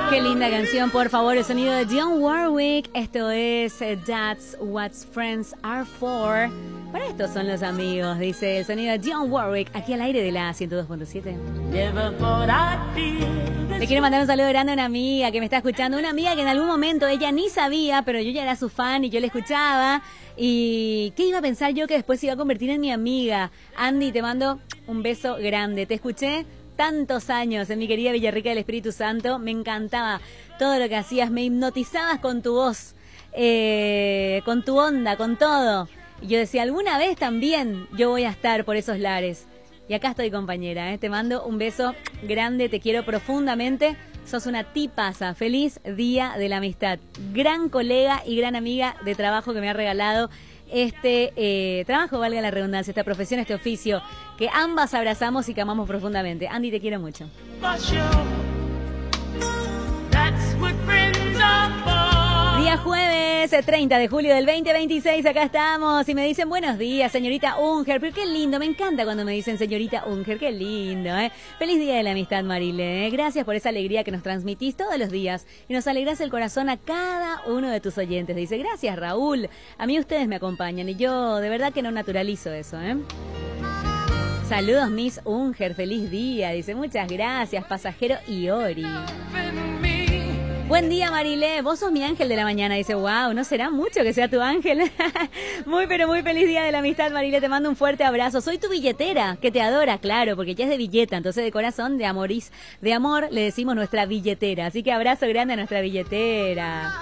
Qué linda canción, por favor, el sonido de Dionne Warwick. Esto es That's What Friends Are For. Para estos son los amigos, dice el sonido de Dionne Warwick, aquí al aire de la 102.7. Le quiero mandar un saludo grande a una amiga que me está escuchando, una amiga que en algún momento ella ni sabía, pero yo ya era su fan y yo la escuchaba. ¿Y qué iba a pensar yo que después se iba a convertir en mi amiga? Andy, te mando un beso grande. Te escuché tantos años en mi querida Villarrica del Espíritu Santo, me encantaba todo lo que hacías, me hipnotizabas con tu voz, con tu onda, con todo. Y yo decía, alguna vez también yo voy a estar por esos lares. Y acá estoy, compañera, te mando un beso grande, te quiero profundamente, sos una tipaza, feliz día de la amistad, gran colega y gran amiga de trabajo que me ha regalado este trabajo, valga la redundancia, esta profesión, este oficio, que ambas abrazamos y que amamos profundamente. Andy, te quiero mucho. Día jueves, 30 de julio del 2026, acá estamos y me dicen buenos días, señorita Unger, pero qué lindo, me encanta cuando me dicen señorita Unger, qué lindo, Feliz día de la amistad, Marile, gracias por esa alegría que nos transmitís todos los días y nos alegrás el corazón a cada uno de tus oyentes. Dice, gracias, Raúl, a mí ustedes me acompañan y yo de verdad que no naturalizo eso, Saludos, Miss Unger, feliz día, dice, muchas gracias, pasajero Iori. Buen día, Marilé, vos sos mi ángel de la mañana. Dice, wow, ¿no será mucho que sea tu ángel? Muy, pero muy feliz día de la amistad, Marilé, te mando un fuerte abrazo. Soy tu billetera, que te adora, claro, porque ya es de billeta, entonces de corazón, de amor, le decimos nuestra billetera. Así que abrazo grande a nuestra billetera.